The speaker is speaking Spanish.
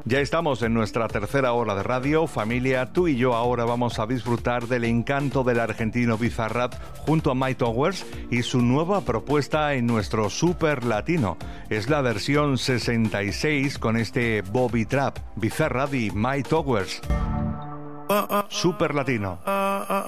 Ya estamos en nuestra tercera hora de radio. Familia, tú y yo ahora vamos a disfrutar del encanto del argentino Bizarrap junto a My Towers y su nueva propuesta en nuestro Super Latino. Es la versión 66 con este Bobby Trap, Bizarrap y My Towers. Super Latino.